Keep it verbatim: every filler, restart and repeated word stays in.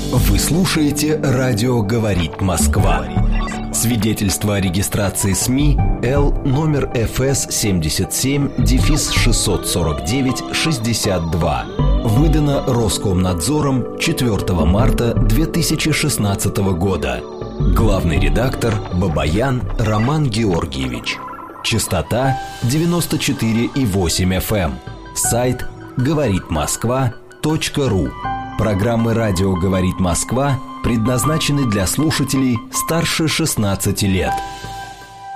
Вы слушаете «Радио говорит Москва». Свидетельство о регистрации СМИ Л номер эф эс семьдесят семь шестьсот сорок девять шестьдесят два. Выдано Роскомнадзором четвёртого марта две тысячи шестнадцатого года. Главный редактор Бабаян Роман Георгиевич. Частота девяносто четыре и восемь эф эм. Сайт говорит москва точка ру. Программы «Радио говорит Москва» предназначены для слушателей старше шестнадцати лет.